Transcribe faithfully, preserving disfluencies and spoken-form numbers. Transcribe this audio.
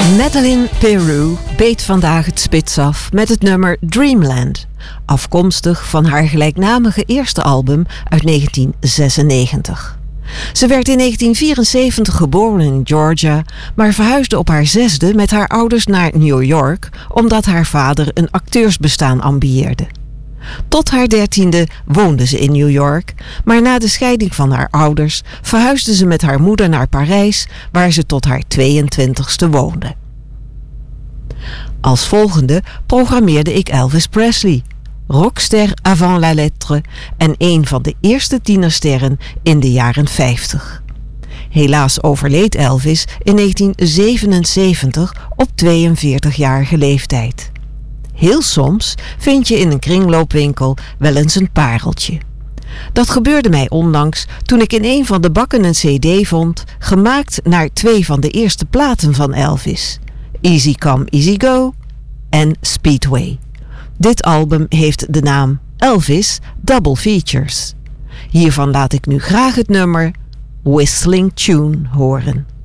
Madeleine Peru beet vandaag het spits af met het nummer Dreamland, afkomstig van haar gelijknamige eerste album uit negentien zesennegentig. Ze werd in negentien vierenzeventig geboren in Georgia, maar verhuisde op haar zesde met haar ouders naar New York, omdat haar vader een acteursbestaan ambieerde. Tot haar dertiende woonde ze in New York, maar na de scheiding van haar ouders verhuisde ze met haar moeder naar Parijs, waar ze tot haar tweeëntwintigste woonde. Als volgende programmeerde ik Elvis Presley, rockster avant la lettre en een van de eerste tienersterren in de jaren vijftig. Helaas overleed Elvis in negentien zevenenzeventig op tweeënveertigjarige leeftijd. Heel soms vind je in een kringloopwinkel wel eens een pareltje. Dat gebeurde mij onlangs toen ik in een van de bakken een cd vond, gemaakt naar twee van de eerste platen van Elvis: Easy Come Easy Go en Speedway. Dit album heeft de naam Elvis Double Features. Hiervan laat ik nu graag het nummer Whistling Tune horen.